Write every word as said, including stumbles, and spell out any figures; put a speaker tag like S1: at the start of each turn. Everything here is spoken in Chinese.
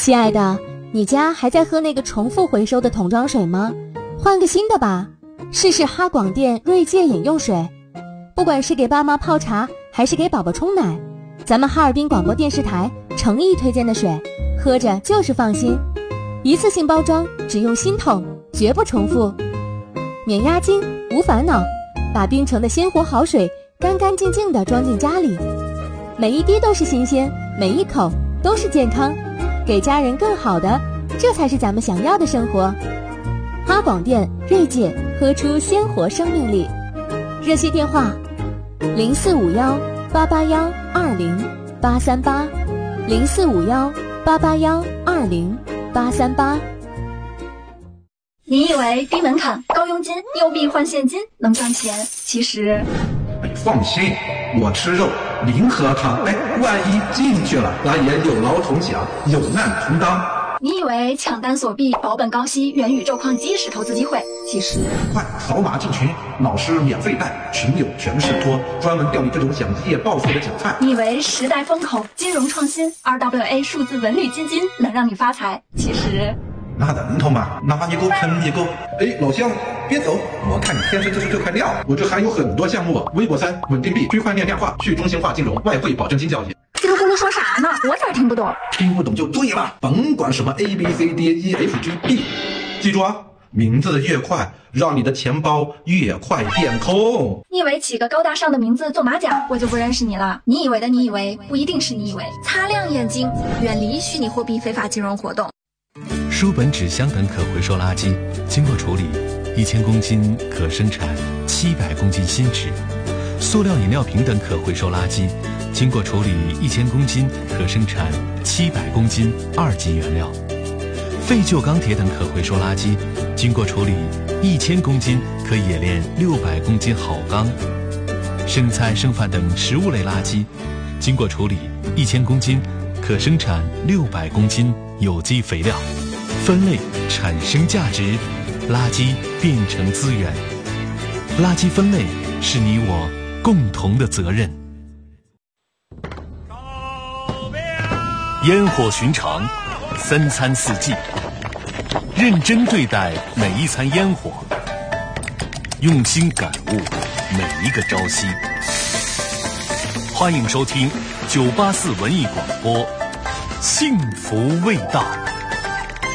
S1: 亲爱的，你家还在喝那个重复回收的桶装水吗？换个新的吧，试试哈广电锐界饮用水。不管是给爸妈泡茶，还是给宝宝冲奶，咱们哈尔滨广播电视台诚意推荐的水，喝着就是放心。一次性包装，只用新桶，绝不重复，免押金，无烦恼，把冰城的鲜活好水干干净净地装进家里，每一滴都是新鲜，每一口都是健康，给家人更好的，这才是咱们想要的生活。哈广电锐界，喝出鲜活生命力。热线电话零四五幺八八幺二零八三八，零四五幺八八幺二零八三八。
S2: 你以为低门槛、高佣金、优币换现金能赚钱？其实，
S3: 哎，放心，我吃肉，零喝汤。哎，万一进去了，咱也有劳同享，有难同当。
S2: 你以为抢单锁币、保本高息、元宇宙矿机是投资机会？其实，
S3: 快扫码进群，老师免费带，群友全是托，专门钓你这种想一夜暴富的韭菜。
S2: 你以为时代风口、金融创新、R W A 数字文旅基金能让你发财？其实，
S3: 那能通吗？拿一个坑一个。哎，老乡，别走，我看你天生就是这块料，我这还有很多项目，微博三、稳定币、区块链量化、去中心化金融、外汇保证金交易。
S2: 叽里咕噜说啥呢？我咋听不懂？
S3: 听不懂就对了，甭管什么 A B C D E F G B， 记住啊，名字越快，让你的钱包越快变空。
S2: 你以为起个高大上的名字做马甲，我就不认识你了？你以为的你以为，不一定是你以为。擦亮眼睛，远离虚拟货币非法金融活动。
S4: 书本、纸箱等可回收垃圾经过处理，一千公斤可生产七百公斤新纸；塑料饮料瓶等可回收垃圾经过处理，一千公斤可生产七百公斤二级原料；废旧钢铁等可回收垃圾经过处理，一千公斤可冶炼六百公斤好钢；生菜、剩饭等食物类垃圾经过处理，一千公斤可生产六百公斤有机肥料。分类产生价值，垃圾变成资源。垃圾分类是你我共同的责任。烟火寻常，三餐四季，认真对待每一餐烟火，用心感悟每一个朝夕。欢迎收听九八四文艺广播，幸福味道。